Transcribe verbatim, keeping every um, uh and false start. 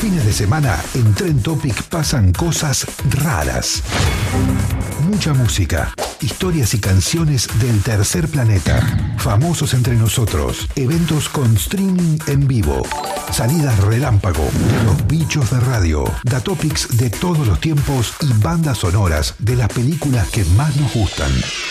fines de semana en Trend Topic pasan cosas raras. Mucha música, historias y canciones del tercer planeta, famosos entre nosotros, eventos con streaming en vivo, salidas relámpago, los bichos de radio, datopics de todos los tiempos y bandas sonoras de las películas que más nos gustan.